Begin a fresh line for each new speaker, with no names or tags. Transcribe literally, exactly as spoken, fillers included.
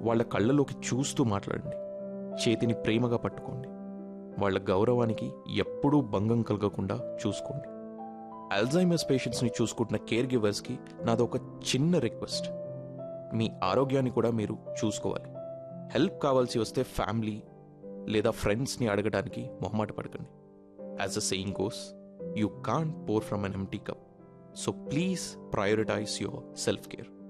వాళ్ళ కళ్ళలోకి చూస్తూ మాట్లాడండి. చేతిని ప్రేమగా పట్టుకోండి. వాళ్ళ గౌరవానికి ఎప్పుడూ భంగం కలగకుండా చూసుకోండి. అల్జైమర్స్ పేషెంట్స్ని చూసుకుంటున్న కేర్ గివర్స్కి నాదొక చిన్న రిక్వెస్ట్. మీ ఆరోగ్యాన్ని కూడా మీరు చూసుకోవాలి. హెల్ప్ కావాల్సి వస్తే ఫ్యామిలీ లేదా ఫ్రెండ్స్ని అడగడానికి మొహమాట పడకండి. As a saying goes, you can't pour from an empty cup. So please prioritise your self care.